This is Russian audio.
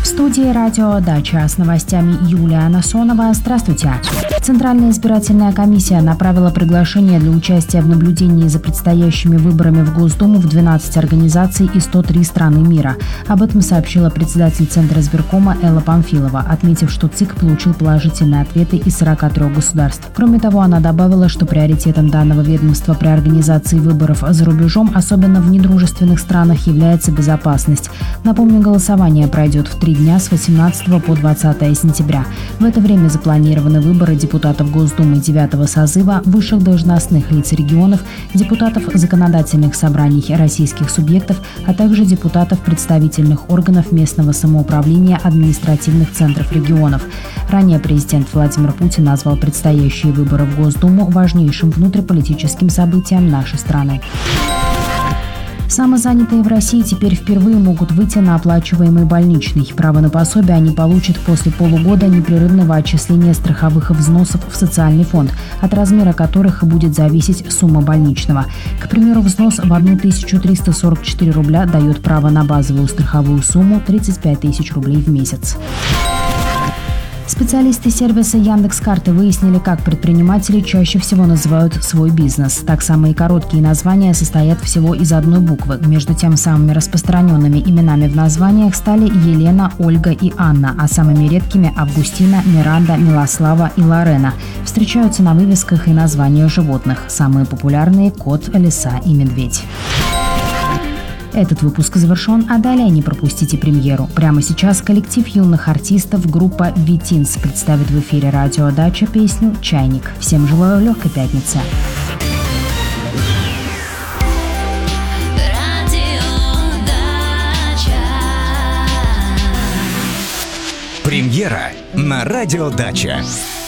студии «Радио Дача» с новостями Юлия Насонова. Здравствуйте. Центральная избирательная комиссия направила приглашение для участия в наблюдении за предстоящими выборами в Госдуму в 12 организаций и 103 страны мира. Об этом сообщила председатель Центра избиркома Элла Памфилова, отметив, что ЦИК получил положительные ответы из 43 государств. Кроме того, она добавила, что приоритетом данного ведомства при организации выборов за рубежом, особенно в недружественных странах, является безопасность. Напомню, голосование пройдет в 3 дня с 18 по 20 сентября. В это время запланированы выборы депутатов Госдумы 9-го созыва, высших должностных лиц регионов, депутатов законодательных собраний российских субъектов, а также депутатов представительных органов местного самоуправления административных центров регионов. Ранее президент Владимир Путин назвал предстоящие выборы в Госдуму важнейшим внутриполитическим событием нашей страны. Самозанятые в России теперь впервые могут выйти на оплачиваемый больничный. Право на пособие они получат после полугода непрерывного отчисления страховых взносов в социальный фонд, от размера которых будет зависеть сумма больничного. К примеру, взнос в 1344 рубля дает право на базовую страховую сумму 35 тысяч рублей в месяц. Специалисты сервиса Яндекс.Карты выяснили, как предприниматели чаще всего называют свой бизнес. Так, самые короткие названия состоят всего из одной буквы. Между тем, самыми распространенными именами в названиях стали Елена, Ольга и Анна, а самыми редкими – Августина, Миранда, Милослава и Лорена. Встречаются на вывесках и названия животных. Самые популярные – кот, лиса и медведь. Этот выпуск завершен, а далее не пропустите премьеру. Прямо сейчас коллектив юных артистов группа «Витинс» представит в эфире «Радио Дача» песню «Чайник». Всем желаю легкой пятницы. Премьера на «Радио Дача».